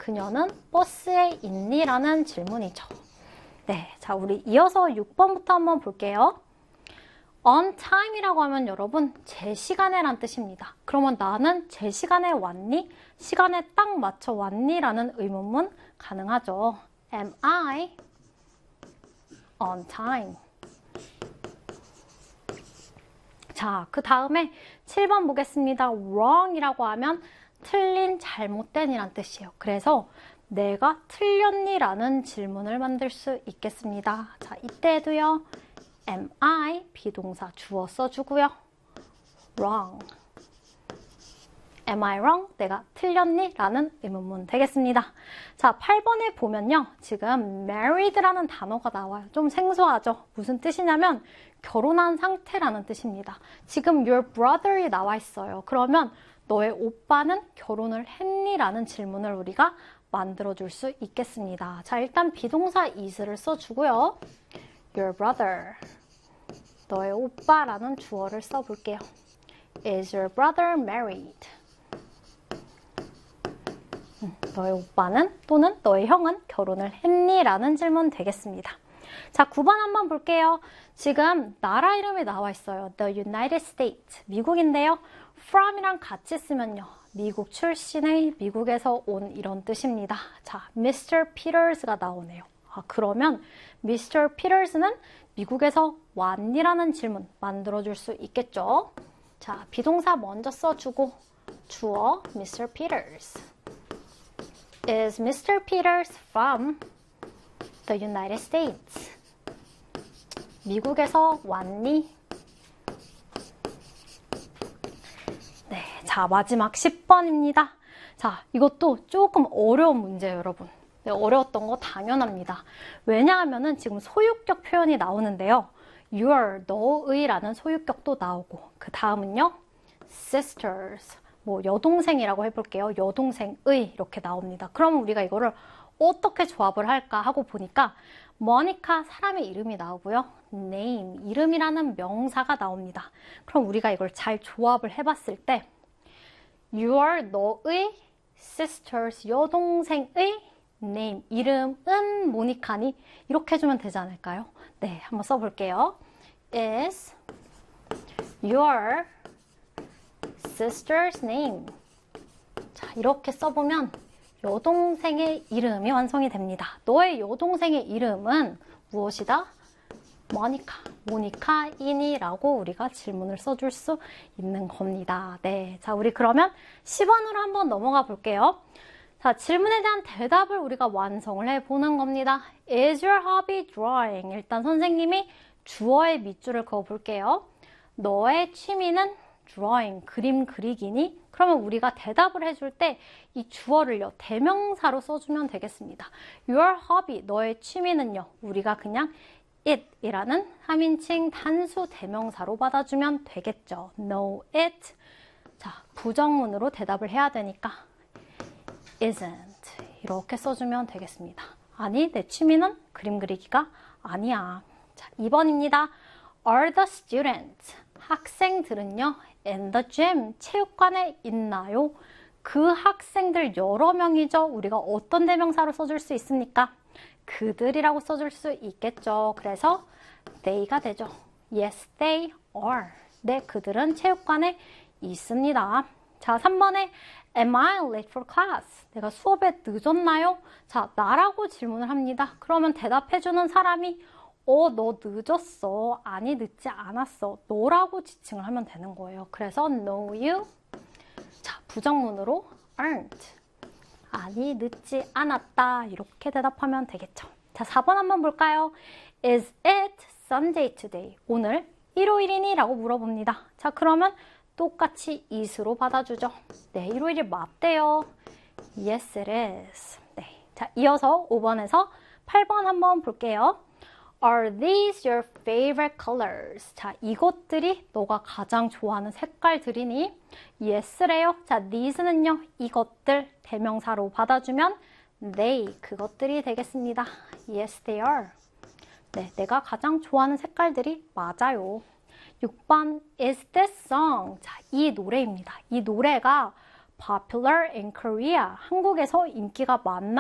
그녀는 버스에 있니? 라는 질문이죠. 네, 자, 우리 이어서 6번부터 한번 볼게요. on time이라고 하면 여러분 제 시간에 란 뜻입니다. 그러면 나는 제 시간에 왔니? 시간에 딱 맞춰 왔니? 라는 의문문 가능하죠. Am I on time? 자, 그 다음에 7번 보겠습니다. wrong이라고 하면 틀린, 잘못된 이란 뜻이에요. 그래서 내가 틀렸니? 라는 질문을 만들 수 있겠습니다. 자, 이때도요. am I 비동사 주어 써주고요. wrong. am I wrong? 내가 틀렸니? 라는 의문문 되겠습니다. 자, 8번에 보면요. 지금 married라는 단어가 나와요. 좀 생소하죠? 무슨 뜻이냐면 결혼한 상태라는 뜻입니다. 지금 your brother이 나와 있어요. 그러면 너의 오빠는 결혼을 했니? 라는 질문을 우리가 만들어줄 수 있겠습니다. 자, 일단 비동사 is를 써주고요. Your brother. 너의 오빠라는 주어를 써볼게요. Is your brother married? 너의 오빠는 또는 너의 형은 결혼을 했니? 라는 질문 되겠습니다. 자, 9번 한번 볼게요. 지금 나라 이름이 나와 있어요. The United States. 미국인데요. from이랑 같이 쓰면요. 미국 출신의, 미국에서 온 이런 뜻입니다. 자, Mr. Peters가 나오네요. 아, 그러면 Mr. Peters는 미국에서 왔니라는 질문 만들어줄 수 있겠죠. 자, 비동사 먼저 써주고 주어 Mr. Peters. Is Mr. Peters from the United States? 미국에서 왔니? 네, 자, 마지막 10번입니다. 자, 이것도 조금 어려운 문제예요, 여러분. 네, 어려웠던 거 당연합니다. 왜냐하면은 지금 소유격 표현이 나오는데요. your, 너의 라는 소유격도 나오고, 그 다음은요, sisters, 뭐 여동생이라고 해볼게요. 여동생의 이렇게 나옵니다. 그럼 우리가 이거를 어떻게 조합을 할까 하고 보니까 모니카 사람의 이름이 나오고요. name, 이름이라는 명사가 나옵니다. 그럼 우리가 이걸 잘 조합을 해봤을 때 your, 너의, sisters, 여동생의 name, 이름은 모니카니 이렇게 해주면 되지 않을까요? 네, 한번 써볼게요. is your sister's name. 자, 이렇게 써보면 여동생의 이름이 완성이 됩니다. 너의 여동생의 이름은 무엇이다? 모니카, 모니카이니? 라고 우리가 질문을 써줄 수 있는 겁니다. 네, 자, 우리 그러면 10번으로 한번 넘어가 볼게요. 자, 질문에 대한 대답을 우리가 완성을 해보는 겁니다. Is your hobby drawing? 일단 선생님이 주어의 밑줄을 그어볼게요. 너의 취미는 drawing, 그림 그리기니? 그러면 우리가 대답을 해줄 때 이 주어를요, 대명사로 써주면 되겠습니다. Your hobby, 너의 취미는요, 우리가 그냥 it 이라는 3인칭 단수 대명사로 받아주면 되겠죠. No, it. 자, 부정문으로 대답을 해야 되니까 isn't 이렇게 써주면 되겠습니다. 아니, 내 취미는 그림 그리기가 아니야. 자, 2번입니다. Are the students, 학생들은요, in the gym, 체육관에 있나요? 그 학생들 여러 명이죠. 우리가 어떤 대명사로 써줄 수 있습니까? 그들이라고 써줄 수 있겠죠. 그래서 they가 되죠. Yes, they are. 네, 그들은 체육관에 있습니다. 자, 3번에 Am I late for class? 내가 수업에 늦었나요? 자, 나라고 질문을 합니다. 그러면 대답해주는 사람이 너 늦었어. 아니, 늦지 않았어. 너라고 지칭을 하면 되는 거예요. 그래서 No, you. 자, 부정문으로 aren't. 아니, 늦지 않았다. 이렇게 대답하면 되겠죠. 자, 4번 한번 볼까요? Is it Sunday today? 오늘 일요일이니? 라고 물어봅니다. 자, 그러면 똑같이 is로 받아주죠. 네, 일요일이 맞대요. Yes, it is. 네, 자, 이어서 5번에서 8번 한번 볼게요. Are these your favorite colors? 자, 이것들이 너가 가장 좋아하는 색깔들이니? Yes래요. 자, these는요, 이것들 대명사로 받아주면 they, 그것들이 되겠습니다. Yes, they are. 네, 내가 가장 좋아하는 색깔들이 맞아요. 6번, is this song? 자, 이 노래입니다. 이 노래가 popular in Korea. 한국에서 인기가 많나?